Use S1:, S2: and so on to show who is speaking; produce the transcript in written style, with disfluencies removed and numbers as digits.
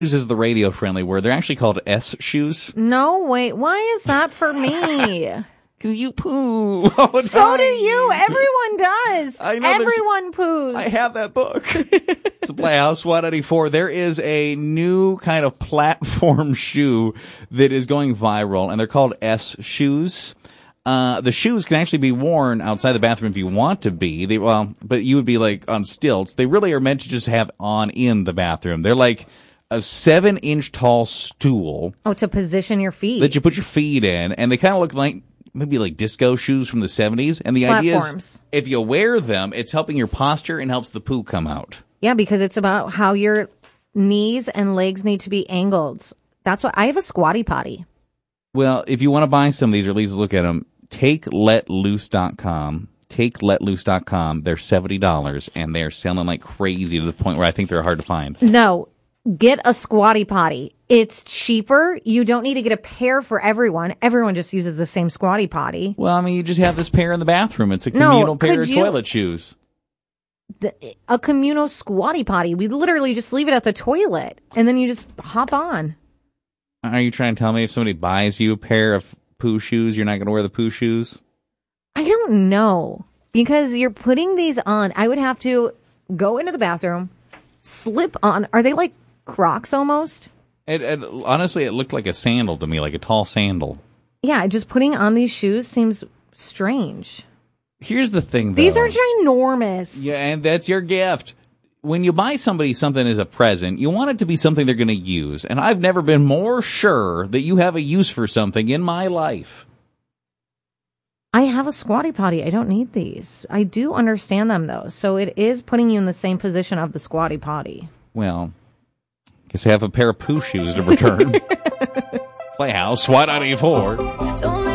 S1: Shoes is the radio-friendly word. They're actually called S shoes.
S2: No, wait. Why is that for me?
S1: Because you poo all the time.
S2: So do you. Everyone does.
S1: I know
S2: Everyone poos.
S1: I have that book. It's Playhouse 184. There is a new kind of platform shoe that is going viral, and they're called S shoes. The shoes can actually be worn outside the bathroom if you want to be. But you would be like on stilts. They really are meant to just have on in the bathroom. They're like a 7-inch tall stool.
S2: Oh, to position your feet.
S1: That you put your feet in, and they kind of look like maybe like disco shoes from the 70s. And the idea is if you wear them, it's helping your posture and helps the poo come out.
S2: Yeah, because it's about how your knees and legs need to be angled. That's what I have a squatty potty.
S1: Well, if you want to buy some of these or at least look at them, takeletloose.com. Takeletloose.com. They're $70 and they're selling like crazy to the point where I think they're hard to find.
S2: No. Get a squatty potty. It's cheaper. You don't need to get a pair for everyone. Everyone just uses the same squatty potty.
S1: Well, I mean, you just have this pair in the bathroom. It's a communal pair of toilet shoes.
S2: A communal squatty potty. We literally just leave it at the toilet, and then you just hop on.
S1: Are you trying to tell me if somebody buys you a pair of poo shoes, you're not going to wear the poo shoes?
S2: I don't know. Because you're putting these on. I would have to go into the bathroom, slip on. Are they like Crocs almost?
S1: Honestly, it looked like a sandal to me, like a tall sandal.
S2: Yeah, just putting on these shoes seems strange.
S1: Here's the thing, though.
S2: These are ginormous.
S1: Yeah, and that's your gift. When you buy somebody something as a present, you want it to be something they're going to use. And I've never been more sure that you have a use for something in my life.
S2: I have a squatty potty. I don't need these. I do understand them, though. So it is putting you in the same position of the squatty potty.
S1: Well, I guess I have a pair of poo shoes to return. Playhouse 184.